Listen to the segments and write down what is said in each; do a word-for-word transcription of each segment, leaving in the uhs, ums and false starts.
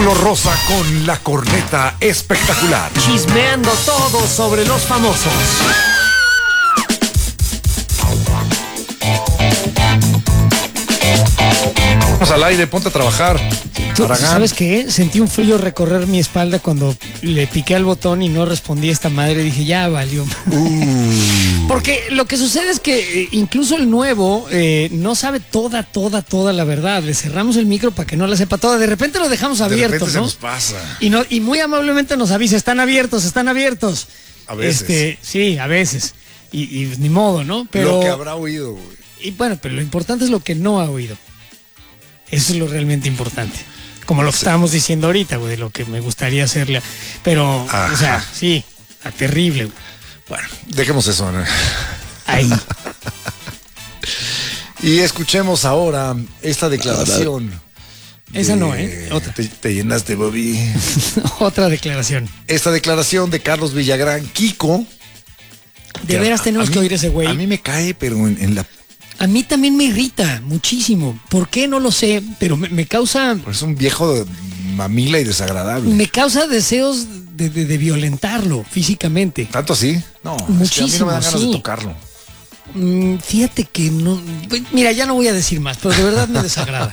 Círculo Rosa con la corneta espectacular. Chismeando todo sobre los famosos. Vamos al aire, ponte a trabajar. ¿Tú, ¿Sabes qué? Sentí un frío recorrer mi espalda cuando le piqué al botón y no respondí a esta madre. Dije, ya valió. Uh. Porque lo que sucede es que eh, incluso el nuevo eh, no sabe toda, toda, toda la verdad. Le cerramos el micro para que no la sepa toda. De repente lo dejamos abierto, de repente ¿no? Se nos pasa. Y, no, y muy amablemente nos avisa, están abiertos, están abiertos. A veces. Este, sí, a veces. Y, y ni modo, ¿no? Pero, lo que habrá oído, güey. Y bueno, pero lo importante es lo que no ha oído. Eso es lo realmente importante. Como lo que sí. estábamos diciendo ahorita, güey, de lo que me gustaría hacerle. Pero, ajá. O sea, sí, a terrible, güey. Bueno, dejemos eso, ¿no? Ahí. Y escuchemos ahora esta declaración. Esa de... no, ¿eh? Otra. Te, te llenaste, Bobby. Otra declaración. Esta declaración de Carlos Villagrán, Kiko. De veras tenemos mí, que oír ese güey. A mí me cae, pero en, en la... A mí también me irrita muchísimo. ¿Por qué? No lo sé, pero me, me causa... Es un viejo mamila y desagradable. Me causa deseos de, de, de violentarlo físicamente. ¿Tanto así? No, muchísimo, es que a mí no me dan ganas sí. de tocarlo. Mm, fíjate que no... Mira, ya no voy a decir más, pero de verdad me desagrada.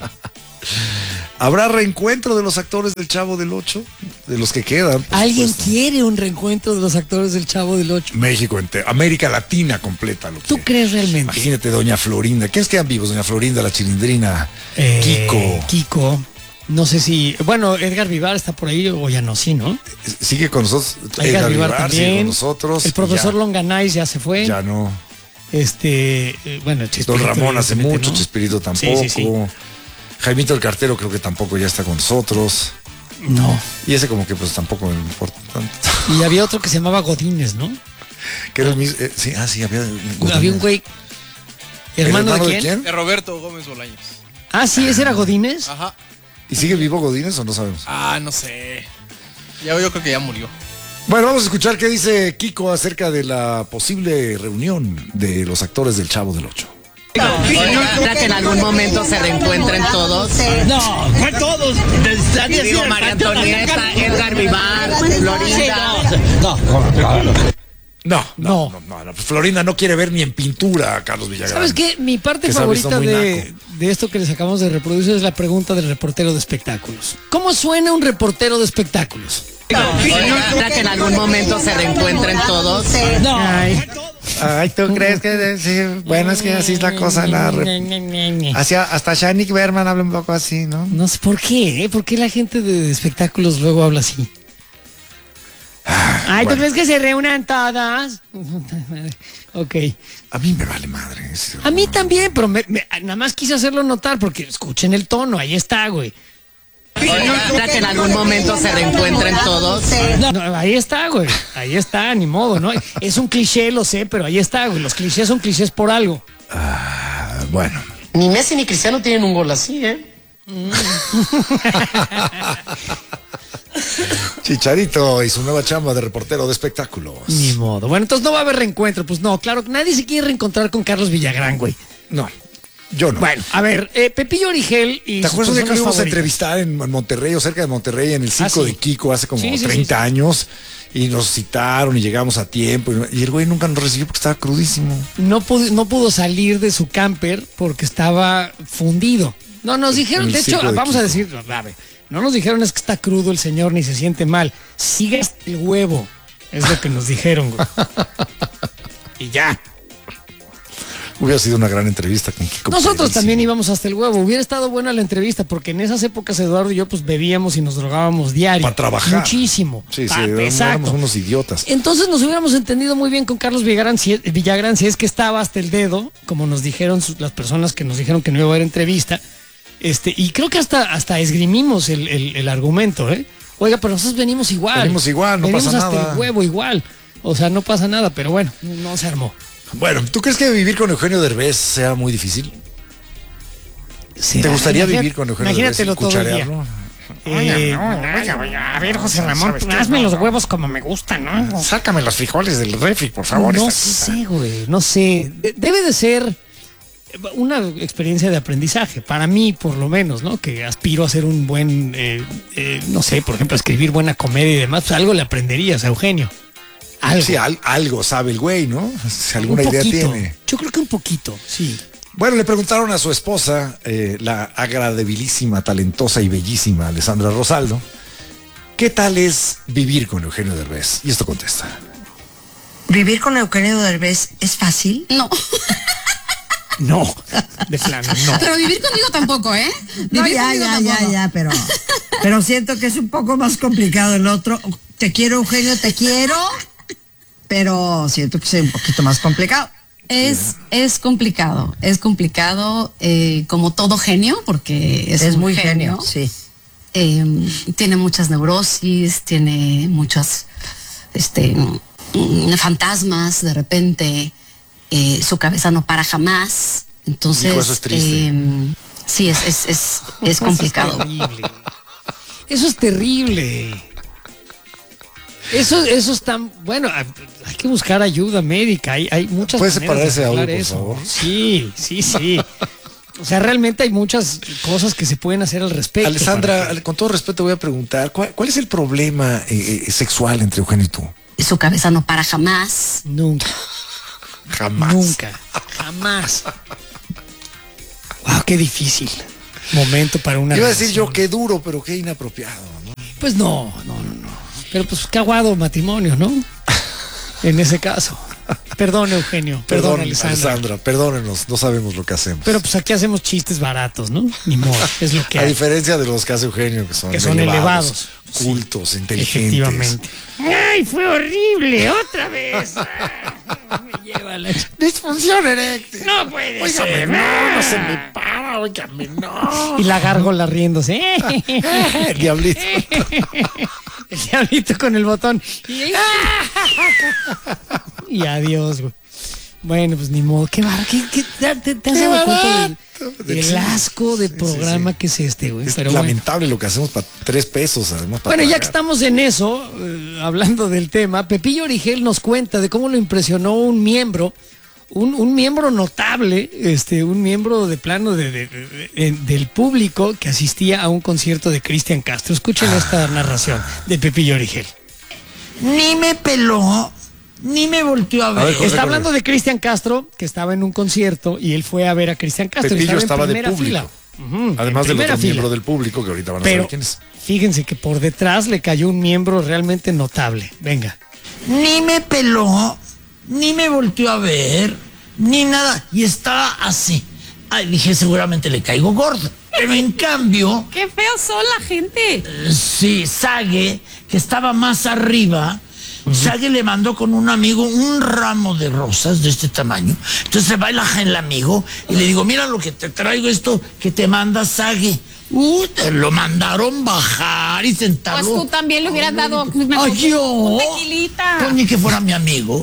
¿Habrá reencuentro de los actores del Chavo del Ocho? De los que quedan. ¿Alguien supuesto. quiere un reencuentro de los actores del Chavo del Ocho? México entero, América Latina completa. Lo ¿Tú que... crees realmente? Imagínate Doña Florinda. ¿Quiénes quedan vivos? Doña Florinda, la Chilindrina, eh, Kiko. Kiko. No sé si... Bueno, Edgar Vivar está por ahí o ya no, sí, ¿no? Sigue con nosotros. Edgar, Edgar Vivar, Vivar también. Sigue con nosotros. El profesor ya. Longanais ya se fue. Ya no. Este... Eh, bueno, Chespirito. Don Ramón hace mucho, ¿no? Chespirito tampoco. Sí, sí, sí. Jaimito el Cartero creo que tampoco ya está con nosotros. No. Y ese como que pues tampoco me importa tanto. Y había otro que se llamaba Godínez, ¿no? Que era el mismo... Eh, sí, ah, sí, había... Godínez. Había un güey... ¿Hermano, ¿Hermano de, quién? de quién? De Roberto Gómez Bolaños. Ah, sí, ese era Godínez. Ajá. ¿Y sigue vivo Godínez o no sabemos? Ah, no sé. Ya, yo creo que ya murió. Bueno, vamos a escuchar qué dice Kiko acerca de la posible reunión de los actores del Chavo del Ocho. ¿Para que en algún momento se reencuentren todos? No, ¿cuál todos? Digo, María Antonieta, Edgar Vivar, Florinda. No, no, no. No, no, no, no, no. Florinda no quiere ver ni en pintura a Carlos Villagrán. ¿Sabes qué? Mi parte favorita de, de esto que les acabamos de reproducir es la pregunta del reportero de espectáculos. ¿Cómo suena un reportero de espectáculos? ¿Para que en algún momento se reencuentren todos? No. Ay. Ay, ¿tú crees que sí? Bueno, es que así es la cosa. La re... Hacia, hasta Shanik Berman habla un poco así, ¿no? No sé por qué, ¿eh? ¿Por qué la gente de espectáculos luego habla así? Ay, bueno. ¿Tú crees que se reúnan todas? Ok. A mí me vale madre. A mí también, pero me, me, nada más quise hacerlo notar porque escuchen el tono, ahí está, güey. ¿Para que en algún momento se reencuentren todos? No, no, ahí está, güey. Ahí está, ni modo, ¿no? Es un cliché, lo sé, pero ahí está, güey. Los clichés son clichés por algo. Ah, bueno. Ni Messi ni Cristiano tienen un gol así, ¿eh? Chicharito y su nueva chamba de reportero de espectáculos. Ni modo. Bueno, entonces no va a haber reencuentro. Pues no, claro, nadie se quiere reencontrar con Carlos Villagrán, güey. No. Yo no. Bueno, a ver, eh, Pepillo Origel y... ¿Te acuerdas de que lo íbamos a entrevistar en Monterrey o cerca de Monterrey en el circo ah, sí. de Kiko hace como sí, sí, treinta sí, sí. años? Y nos citaron y llegamos a tiempo. Y el güey nunca nos recibió porque estaba crudísimo. No pudo, no pudo salir de su camper porque estaba fundido. No, nos dijeron, de hecho, de vamos Kiko. a decir, a ver, no nos dijeron es que está crudo el señor ni se siente mal. Sigue el huevo. Es lo que nos dijeron, güey. Y ya. Hubiera sido una gran entrevista con Kiko. Nosotros también íbamos hasta el huevo. Hubiera estado buena la entrevista porque en esas épocas Eduardo y yo pues bebíamos y nos drogábamos diario. Para trabajar. Muchísimo. Sí, sí, ah, éramos unos idiotas. Entonces nos hubiéramos entendido muy bien con Carlos Villagrán si, es, Villagrán, si es que estaba hasta el dedo, como nos dijeron sus, las personas que nos dijeron que no iba a haber entrevista. Este, y creo que hasta, hasta esgrimimos el, el, el argumento, ¿eh? Oiga, pero nosotros venimos igual. Venimos igual, no venimos pasa hasta nada. Venimos hasta el huevo igual. O sea, no pasa nada, pero bueno, no se armó. Bueno, ¿tú crees que vivir con Eugenio Derbez sea muy difícil? ¿Será? ¿Te gustaría Imagínate, vivir con Eugenio Derbez? Imagínatelo todo el día. Eh, no, no, a ver, José Ramón, hazme los huevos como me gustan, ¿no? Sácame los frijoles del refri, por favor. No sé, güey, no sé. De- debe de ser una experiencia de aprendizaje, para mí por lo menos, ¿no? Que aspiro a ser un buen, eh, eh, no sé, por ejemplo, a escribir buena comedia y demás, pues algo le aprenderías a Eugenio. Algo. Sí, al, algo sabe el güey, ¿no? Si alguna idea tiene. Yo creo que un poquito, sí. Bueno, le preguntaron a su esposa, eh, la agradabilísima, talentosa y bellísima Alessandra Rosaldo, ¿qué tal es vivir con Eugenio Derbez? Y esto contesta. ¿Vivir con Eugenio Derbez es fácil? No. No, de plano, no. Pero vivir conmigo tampoco, ¿eh? Vivir No, ya, conmigo ya, tampoco. ya, ya, pero, pero siento que es un poco más complicado el otro. Te quiero, Eugenio, te quiero, pero siento que es un poquito más complicado. Es, es complicado, es complicado, eh, como todo genio, porque es, Es un muy genio, genio. sí. Eh, tiene muchas neurosis, tiene muchos este, mm, fantasmas de repente, eh, su cabeza no para jamás. Entonces, Hijo, eso es triste. eh, sí, es, es, es, es complicado. Eso es terrible. Eso es terrible. Eso, eso es tan bueno. Hay que buscar ayuda médica. Hay, hay muchas ¿Puedes pues, maneras separar de ese audio, arreglar por eso. favor? Sí, sí, sí. O sea, realmente hay muchas cosas que se pueden hacer al respecto. Alessandra, para que- con todo respeto voy a preguntar, ¿cuál, cuál es el problema eh, eh, sexual entre Eugenio y tú? Su cabeza no para jamás. Nunca, Jamás. nunca, jamás. Wow, qué difícil momento para una Iba a decir yo relación. qué duro, pero qué inapropiado, ¿no? Pues no, no, no, no. Pero pues qué aguado matrimonio, ¿no? En ese caso. Perdón, Eugenio. Perdón, Perdón, Alessandra. Alessandra, perdónenos, no sabemos lo que hacemos. Pero pues aquí hacemos chistes baratos, ¿no? Ni modo, es lo que A hay. diferencia de los que hace Eugenio, que son, Que son elevados. cultos, inteligentes. Efectivamente. ¡Ay, fue horrible! ¡Otra vez! Ah, me lleva la... Disfunción eréctil. ¡No puede Óigame, ser! no, no se me para, óigame, no. Y la gárgola riéndose. El diablito. El diablito con el botón. Y, y adiós, güey. Bueno, pues ni modo. Qué barro. ¿Qué, qué, te, te- te has Qué dado cuenta barato. del, del asco de Sí, sí, programa sí. que es este, güey? Es Pero bueno. lamentable lo que hacemos para tres pesos, además. para Bueno, ya que pagar. estamos en eso, eh, hablando del tema, Pepillo Origel nos cuenta de cómo lo impresionó un miembro, un, un miembro notable, este, un miembro de plano de, de- de- de- del público que asistía a un concierto de Cristian Castro. Escuchen esta narración de Pepillo Origel. Ni me peló, ni me volteó a ver. A ver, Jorge, Está Jorge. hablando de Cristian Castro, que estaba en un concierto y él fue a ver a Cristian Castro. y Pepillo estaba estaba en de primera público. fila. Ujú, Además en del primera otro fila. miembro del público, que ahorita van a Pero saber quién es. fíjense que por detrás le cayó un miembro realmente notable. Venga. Ni me peló, ni me volteó a ver, ni nada. Y estaba así. Ay, dije, seguramente le caigo gordo. Pero en cambio, ¡Qué feo son la gente! eh, sí, Sage, que estaba más arriba, Sage le mandó con un amigo un ramo de rosas de este tamaño. Entonces se va el amigo y le digo, mira lo que te traigo, esto que te manda Sage. Uh, te lo mandaron bajar y sentarlo. Pues tú también le hubieras dado Ay, yo. un tequilita. Pues ni que fuera mi amigo.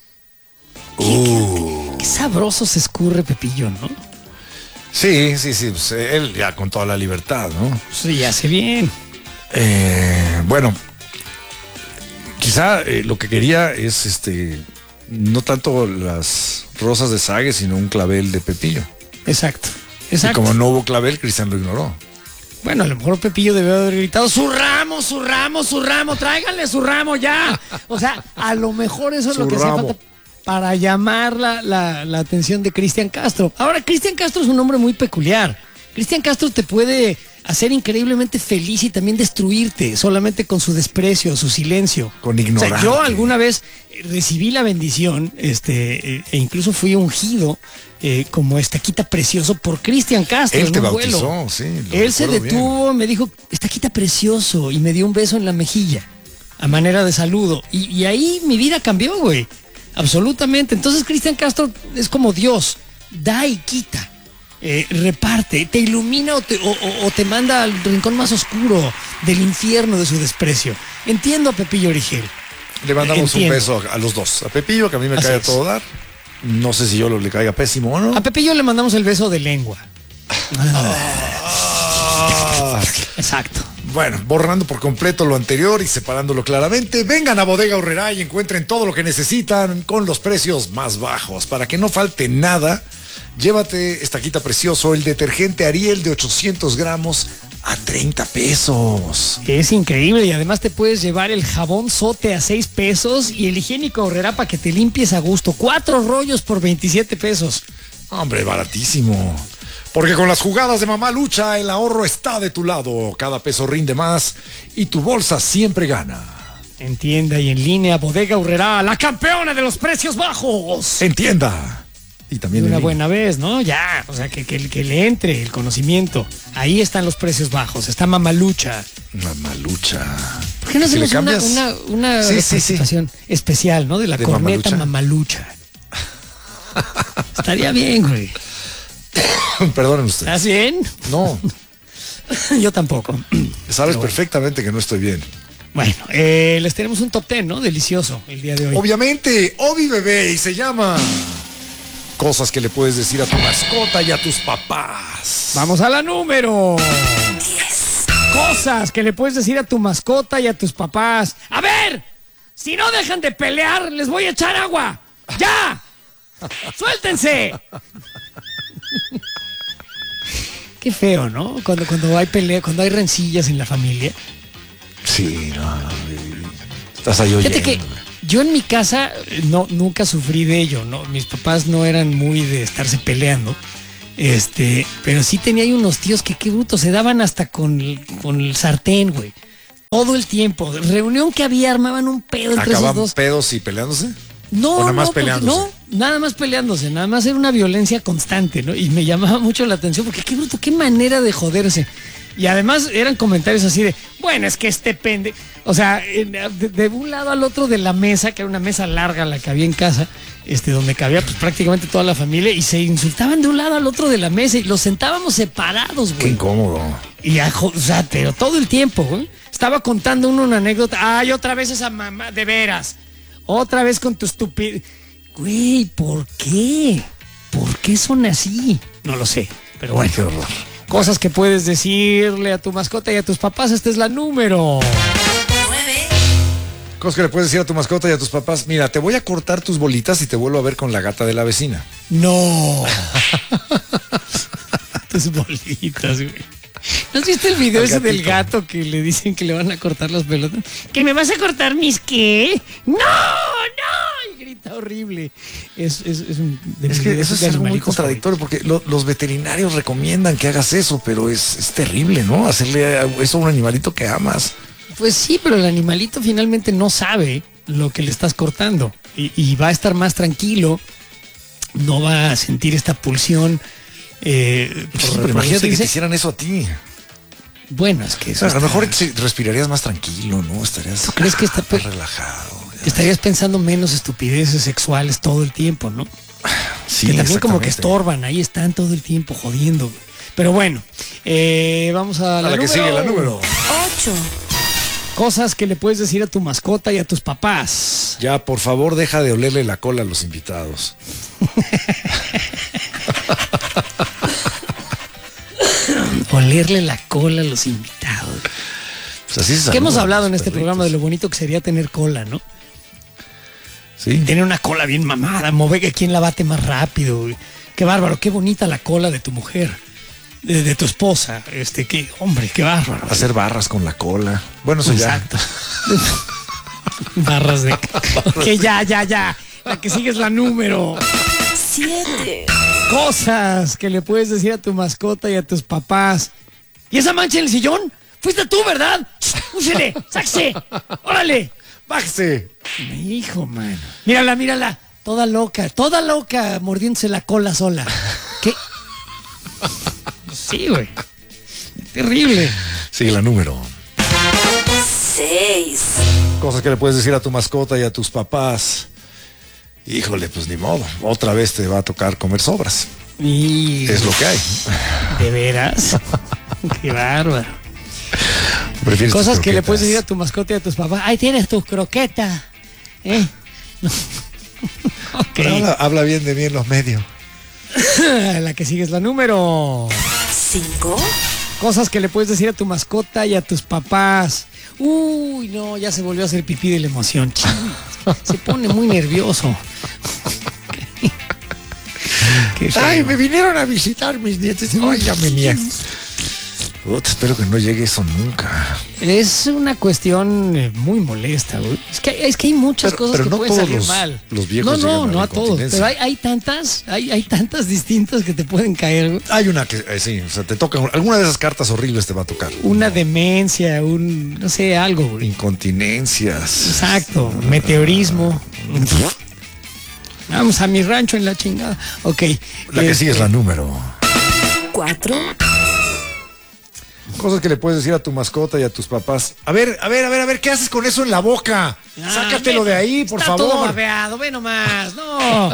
Qué sabroso se escurre Pepillo, ¿no? Sí, sí, sí, pues, él ya con toda la libertad, ¿no? Sí, hace bien. Eh, bueno, quizá eh, lo que quería es este no tanto las rosas de Sage, sino un clavel de Pepillo. Exacto. Y Exacto. como no hubo clavel, Cristian lo ignoró. Bueno, a lo mejor Pepillo debió haber gritado, su ramo, su ramo, su ramo, tráiganle su ramo ya. O sea, a lo mejor eso es lo Su que hacía ramo. falta para llamar la, la- la atención de Cristian Castro. Ahora, Cristian Castro es un hombre muy peculiar. Cristian Castro te puede hacer increíblemente feliz y también destruirte solamente con su desprecio, su silencio. Con O sea, ignorarte. yo alguna vez eh, recibí la bendición, este, eh, e incluso fui ungido eh, como estaquita precioso por Cristian Castro. Él en te un bautizó, vuelo. sí, lo Él se recuerdo detuvo, me dijo, estaquita precioso, y me dio un beso en la mejilla, a manera de saludo. Y, y ahí mi vida cambió, güey. Absolutamente. Entonces Cristian Castro es como Dios, da y quita. Eh, reparte, te ilumina o te, o- o- o te manda al rincón más oscuro del infierno de su desprecio. Entiendo a Pepillo Origel. Le mandamos Entiendo. un beso a, a los dos. A Pepillo, que a mí me Así cae a es. todo dar. No sé si yo lo, le caiga pésimo o no. A Pepillo le mandamos el beso de lengua. Ah, Exacto. bueno, borrando por completo lo anterior y separándolo claramente, vengan a Bodega Aurrerá y encuentren todo lo que necesitan con los precios más bajos. Para que no falte nada, Llévate esta quita precioso, el detergente Ariel de ochocientos gramos a treinta pesos. Es increíble y además te puedes llevar el jabón Sote a seis pesos y el higiénico Horrera para que te limpies a gusto. Cuatro rollos por veintisiete pesos. Hombre, baratísimo. Porque con las jugadas de Mamá Lucha, el ahorro está de tu lado. Cada peso rinde más y tu bolsa siempre gana. En tienda y en línea, Bodega Horrera, la campeona de los precios bajos. En tienda. Y también De una en buena vez, ¿no? Ya, o sea, que, que, que le entre el conocimiento. Ahí están los precios bajos, está Mamalucha. Mamalucha. ¿Por qué no Si le hacemos una, cambias- una, una Sí, sí, sí. presentación especial, ¿no? De la ¿De corneta Mamalucha? Mamalucha. Estaría bien, güey. Perdonen ustedes. ¿Estás bien? No, Yo tampoco. sabes perfectamente que no estoy bien. Bueno, eh, les tenemos un top ten, ¿no? Delicioso el día de hoy. Obviamente, Obi Bebé, y se llama Cosas que le puedes decir a tu mascota y a tus papás. Vamos a la número diez. Cosas que le puedes decir a tu mascota y a tus papás. A ver, si no dejan de pelear, les voy a echar agua. ¡Ya! ¡Suéltense! Qué feo, ¿no? Cuando, cuando hay pelea, cuando hay rencillas en la familia. Sí, no, no, estás ahí oyendo. Fíjate que yo en mi casa eh, no, nunca sufrí de ello, ¿no? Mis papás no eran muy de estarse peleando. Este, pero sí tenía ahí unos tíos que qué bruto, se daban hasta con el, con el sartén, güey. Todo el tiempo. Reunión que había, armaban un pedo entre esos ¿Acaban dos. pedos y peleándose? No, ¿O nada más no, porque- peleándose? no, nada más peleándose, nada más era una violencia constante, ¿no? Y me llamaba mucho la atención porque qué bruto, qué manera de joderse. Y además eran comentarios así de, bueno, es que este pende... O sea, en- de, de un lado al otro de la mesa, que era una mesa larga la que había en casa, este, donde cabía pues prácticamente toda la familia, y se insultaban de un lado al otro de la mesa y los sentábamos separados, Qué güey. incómodo. Y a jo- o sea, pero todo el tiempo, güey. Estaba contando uno una anécdota. Ay, otra vez esa mamá, de veras. Otra vez con tu estupidez. Güey, ¿por qué? ¿Por qué son así? No lo sé, pero bueno. Qué horror. Cosas que puedes decirle a tu mascota y a tus papás. Esta es la número. Cosas que le puedes decir a tu mascota y a tus papás. Mira, te voy a cortar tus bolitas y te vuelvo a ver con la gata de la vecina. No. Tus bolitas, güey. ¿No has visto el video Al ese del gatito. gato que le dicen que le van a cortar las pelotas? ¿Que me vas a cortar mis qué? ¡No! ¡No! Y grita horrible. Es, es, es un... de Es mis que videos eso es de algo muy animalitos contradictorio porque lo- los veterinarios recomiendan que hagas eso, pero es, es terrible, ¿no? Hacerle a- eso a un animalito que amas. favoritos. Pues sí, pero el animalito finalmente no sabe lo que le estás cortando. Y, y va a estar más tranquilo. No va a sentir esta pulsión. Eh, por Sí, pero imagínate que reproducirse. te hicieran eso a ti. Bueno, es que O eso sea, a lo está- mejor te- respirarías más tranquilo, ¿no? Estarías ¿Tú crees que está pe- más relajado. estarías pensando menos estupideces sexuales todo el tiempo, ¿no? Sí, Que también como que exactamente. estorban, ahí están todo el tiempo jodiendo. Pero bueno, eh, vamos a la, A la que número- sigue, la número. Cosas que le puedes decir a tu mascota y a tus papás. Ya, por favor, deja de olerle la cola a los invitados. Olerle la cola a los invitados. Pues así se Que hemos saludan hablado en los este perritos. programa de lo bonito que sería tener cola, ¿no? Sí. Tener una cola bien mamada, mover a quién la bate más rápido. Güey. Qué bárbaro, qué bonita la cola de tu mujer, de, de tu esposa. Este, qué hombre, qué bárbaro. Hacer barras con la cola. Bueno, eso ya. Exacto. Barras de... Ok, ya, ya, ya. La que sigue es la número siete. Cosas que le puedes decir a tu mascota y a tus papás. ¿Y esa mancha en el sillón? Fuiste tú, ¿verdad? ¡Úsele! ¡Sáquese! ¡Órale! Bájese. Hijo, mano. Mírala, mírala. Toda loca, toda loca, mordiéndose la cola sola. ¿Qué? Sí, güey. Terrible. Sigue la número. Seis. Cosas que le puedes decir a tu mascota y a tus papás. Híjole, pues ni modo. Otra vez te va a tocar comer sobras. Y... Es lo que hay. ¿De veras? Qué bárbaro. Prefieres Cosas tus que le croquetas. puedes decir a tu mascota y a tus papás. Ahí tienes tu croqueta. ¿Eh? Ok. Pero habla, habla bien de mí en los medios. La que sigue es la número Cinco. Cosas que le puedes decir a tu mascota y a tus papás. Uy, no, ya se volvió a hacer pipí de la emoción. Ching, se pone muy nervioso. Qué Qué feo. Ay, me vinieron a visitar mis nietos. Ay, ya me niego. Puta, espero que no llegue eso nunca. Es una cuestión eh, muy molesta, güey. Es que, es que hay muchas Pero- cosas pero que no pueden todos salir los- mal. los viejos no, no, llegan a no la a todos. incontinencia. Pero hay, hay tantas, hay, hay tantas distintas que te pueden caer, güey. Hay una que, eh, sí, o sea, te toca, alguna de esas cartas horribles te va a tocar. Una demencia, un, no sé, algo, güey. Incontinencias. Exacto, meteorismo. Vamos a mi rancho en la chingada. Ok. La que eh, sigue es la número. Cuatro. Cosas que le puedes decir a tu mascota y a tus papás. A ver, a ver, a ver, a ver, ¿qué haces con eso en la boca? ah, Sácatelo de ahí, por está todo favor. babeado, ve nomás. No.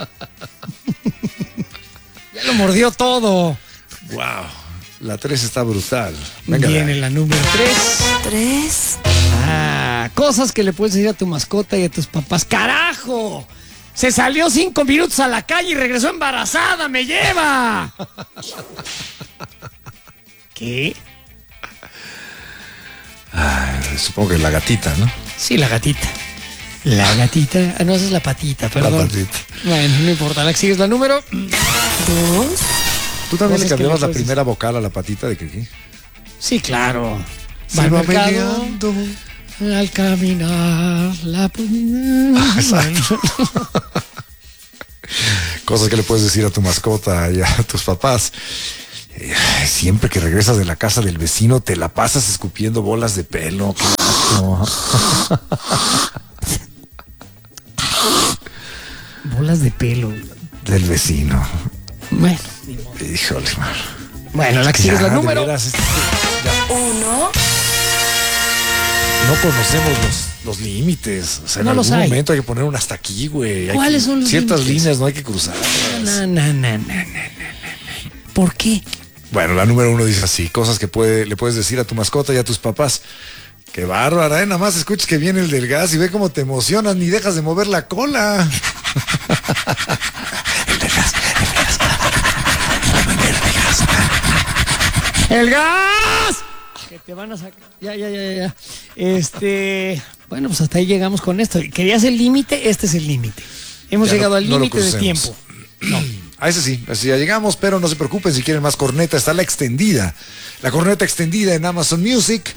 Ya lo mordió todo. Wow. La tres está brutal. Venga. Viene la número tres. Tres. Ah, cosas que le puedes decir a tu mascota y a tus papás. ¡Carajo! Se salió cinco minutos a la calle y regresó embarazada. ¡Me lleva! ¿Qué? Ay, supongo que la gatita, ¿no? Sí, la gatita. La gatita. Ah, no, esa es la patita, perdón. patita. Bueno, no importa. La que sigue es la número. Dos. ¿Tú también Cosas le que cambiabas le la puedes primera vocal a la patita de Kiki? Sí, claro. Se Va al va mercado, meneando. al caminar, la... Exacto. Cosas que le puedes decir a tu mascota y a tus papás. Eh, Siempre que regresas de la casa del vecino te la pasas escupiendo bolas de pelo. Qué asco. Bolas de pelo. Del vecino. Bueno, Híjole, man. bueno, la que sigue es Ya, la de número. veras, este- ya. Uno. No conocemos los, los límites. O sea, en No los algún hay. momento hay que poner un hasta aquí, güey. Hay ¿Cuáles que- son los Ciertas límites? líneas no hay que cruzar. No, no, no, no, no, no, no. ¿Por qué? Bueno, la número uno dice así, cosas que puede, le puedes decir a tu mascota y a tus papás. Qué bárbara, ¿eh? Nada más escuchas que viene el del gas y ve cómo te emocionas, ni dejas de mover la cola. El del gas, el del gas. ¡El gas! Que te van a sacar. Ya, ya, ya, ya. Este. Bueno, pues hasta ahí llegamos con esto. ¿Querías el límite? Este es el límite. Hemos Ya llegado no- al no lo límite de crucemos. tiempo. A ese sí, así ya llegamos, pero no se preocupen si quieren más corneta, está la extendida. La corneta extendida en Amazon Music,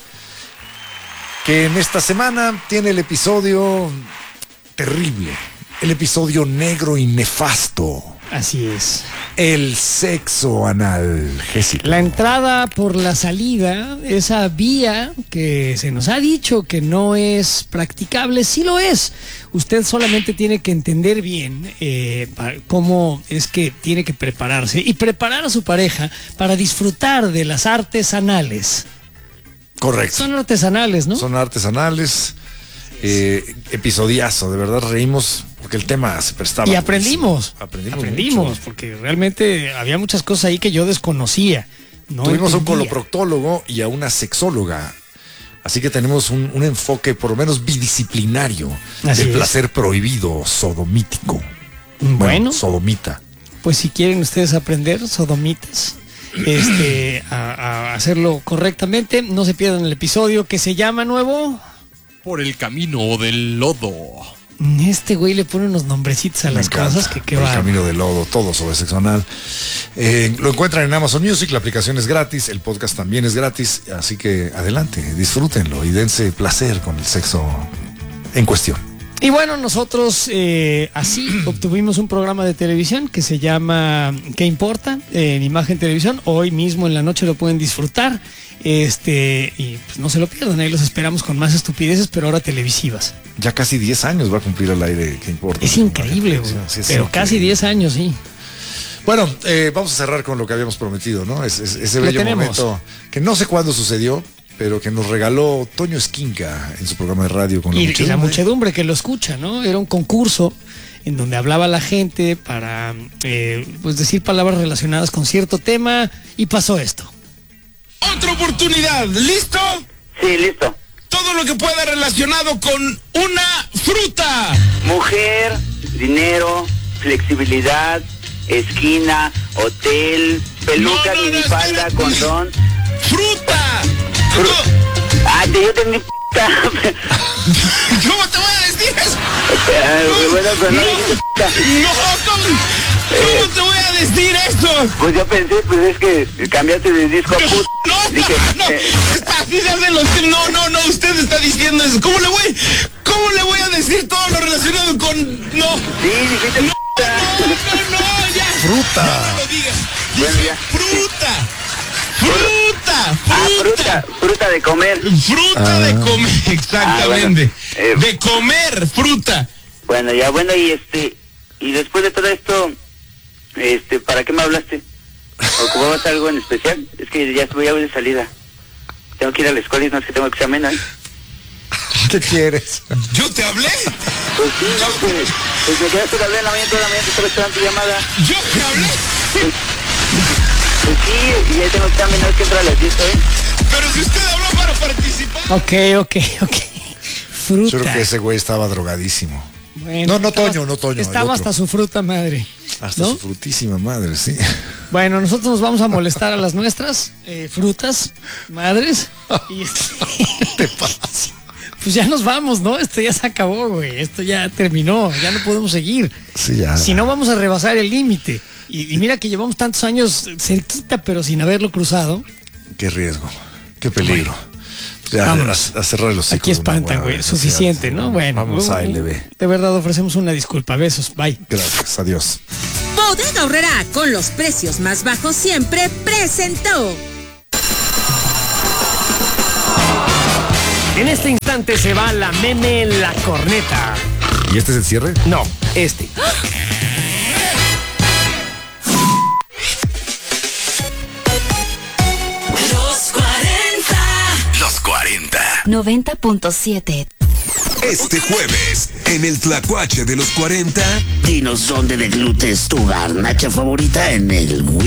que en esta semana tiene el episodio terrible, el episodio negro y nefasto, Así es. el sexo analgésico. La entrada por la salida, esa vía que se nos ha dicho que no es practicable, sí lo es. Usted solamente tiene que entender bien eh, pa- cómo es que tiene que prepararse y preparar a su pareja para disfrutar de las artesanales. Correcto. Son artesanales, ¿no? Son artesanales. Eh, episodiazo, de verdad reímos porque el tema se prestaba. Y aprendimos. Aprendimos. Aprendimos, mucho. porque realmente había muchas cosas ahí que yo desconocía. No Tuvimos a un entendía. coloproctólogo y a una sexóloga. Así que tenemos un, un enfoque por lo menos bidisciplinario Así del es. placer prohibido sodomítico. Bueno, sodomita. pues si quieren ustedes aprender, sodomitas, este, a, a hacerlo correctamente, no se pierdan el episodio que se llama nuevo. Por el camino del lodo. Este güey le pone unos nombrecitos a Me las encanta. cosas que qué Por el va. camino del lodo, todo sobre sexo anal. Eh, lo encuentran en Amazon Music, la aplicación es gratis, el podcast también es gratis, así que adelante, disfrútenlo y dense placer con el sexo en cuestión. Y bueno, nosotros eh, así obtuvimos un programa de televisión que se llama ¿Qué importa? Eh, en Imagen Televisión. Hoy mismo en la noche lo pueden disfrutar. Este, y pues no se lo pierdan, ahí los esperamos con más estupideces, pero ahora televisivas. Ya casi diez años va a cumplir al aire, ¿qué importa? Es increíble, güey. Sí, es Pero increíble. casi diez años, sí. Bueno, eh, vamos a cerrar con lo que habíamos prometido, ¿no? Es, es- ese Lo bello tenemos. momento que no sé cuándo sucedió, pero que nos regaló Toño Esquinca en su programa de radio con la Y, y muchedumbre. la muchedumbre que lo escucha, ¿no? Era un concurso en donde hablaba la gente para eh, pues decir palabras relacionadas con cierto tema y pasó esto. Otra oportunidad, ¿listo? Sí, listo. Todo lo que pueda relacionado con una fruta. Mujer, dinero, flexibilidad, esquina, hotel, peluca, No, no, no, minifalda, espera. condón. ¡Fruta! Fru- ah, te yo tengo puta. ¿Cómo te voy a decir eso? Ah, bueno, pero no No, dijiste puta. no, no. ¿Cómo te voy a decir esto? Pues yo pensé, pues es que cambiaste de disco a put. No, Dije, no, eh, así se hacen los... No, no, no, usted está diciendo eso. ¿Cómo le voy, cómo le voy a decir todo lo relacionado con... No, sí, dijiste no, puta. no, no, no, ya. Fruta. No me lo digas. Bueno, Dije ya. fruta. Fruta, Ah, fruta. fruta, fruta de comer. Fruta de comer, exactamente. Ah, bueno. Eh, De comer, fruta. Bueno, ya, bueno, y este, y después de todo esto, este, ¿para qué me hablaste? ¿Ocupabas algo en especial? Es que ya voy a de salida. Tengo que ir a la escuela y no es que tengo examen hoy. ¿Qué quieres? ¿Yo te hablé? Pues sí, no, pues, pues me quedaste de hablar en la mañana, toda la mañana te estaba esperando tu llamada. ¿Yo te hablé? Pues sí, y ya tengo examen, no es que entra a las diez, ¿eh? Pero si usted habló para participar. Ok, ok, ok. Fruta. Yo creo que ese güey estaba drogadísimo. Bueno, No, no estaba- Toño, no Toño, el Estaba otro. hasta su fruta madre. Hasta ¿no? su frutísima madre, sí. Bueno, nosotros nos vamos a molestar a las nuestras eh, frutas madres. Y este, ¿Qué te pasa? pues ya nos vamos, ¿no? Esto ya se acabó, güey. Esto ya terminó. Ya no podemos seguir. Sí, ya. Si no, vamos a rebasar el límite. Y, y mira que llevamos tantos años cerquita, pero sin haberlo cruzado. Qué riesgo, qué peligro. Ya, Vámonos. a, a cerrar los hocico Aquí de una espantan, buena güey. vez, Suficiente, así, ¿no? Bueno. Vamos a uh, L B. De verdad ofrecemos una disculpa. Besos. Bye. Gracias, adiós. Bodega Aurrera, con los precios más bajos siempre, presentó. En este instante se va la meme La Corneta. ¿Y este es el cierre? No, este. Los cuarenta. Los cuarenta. noventa punto siete. Este jueves, en el Tlacuache de los cuarenta. Dinos dónde deglutes tu garnacha favorita en el